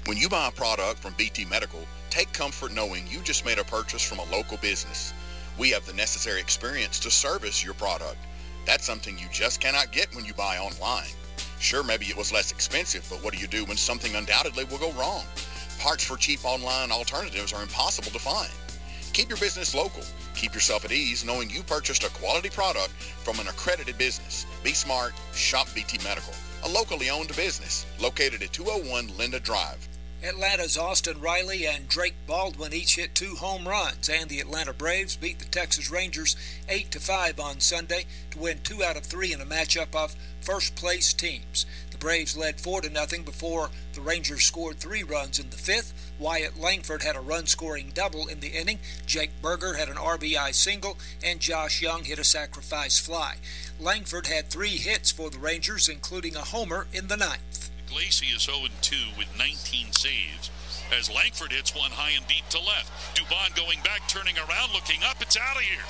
When you buy a product from BT Medical, take comfort knowing you just made a purchase from a local business. We have the necessary experience to service your product. That's something you just cannot get when you buy online. Sure, maybe it was less expensive, but what do you do when something undoubtedly will go wrong? Parts for cheap online alternatives are impossible to find. Keep your business local. Keep yourself at ease knowing you purchased a quality product from an accredited business. Be smart. Shop BT Medical, a locally owned business located at 201 Linda Drive. Atlanta's Austin Riley and Drake Baldwin each hit 2 home runs, and the Atlanta Braves beat the Texas Rangers 8-5 on Sunday to win 2 out of 3 in a matchup of first-place teams. The Braves led 4-0 before the Rangers scored 3 runs in the 5th. Wyatt Langford had a run-scoring double in the inning. Jake Berger had an RBI single, and Josh Young hit a sacrifice fly. Langford had 3 hits for the Rangers, including a homer in the 9th. Iglesias 0-2 with 19 saves as Langford hits one high and deep to left. Dubon going back, turning around, looking up. It's out of here.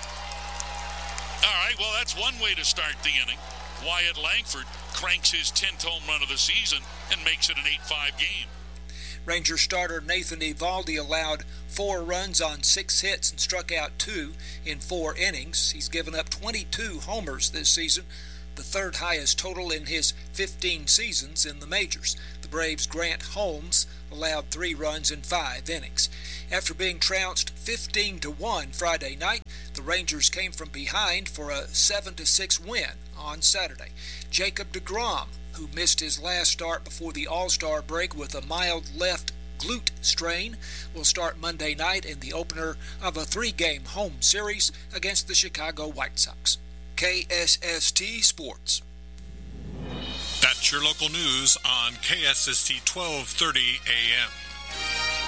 All right, well, that's one way to start the inning. Wyatt Langford cranks his 10th home run of the season and makes it an 8-5 game. Ranger starter Nathan Eovaldi allowed 4 runs on 6 hits and struck out 2 in 4 innings. He's given up 22 homers this season, the 3rd highest total in his 15 seasons in the majors. The Braves' Grant Holmes allowed 3 runs in 5 innings. After being trounced 15-1 Friday night, the Rangers came from behind for a 7-6 win on Saturday. Jacob deGrom, who missed his last start before the All-Star break with a mild left glute strain, will start Monday night in the opener of a 3-game home series against the Chicago White Sox. KSST Sports. That's your local news on KSST 1230 AM.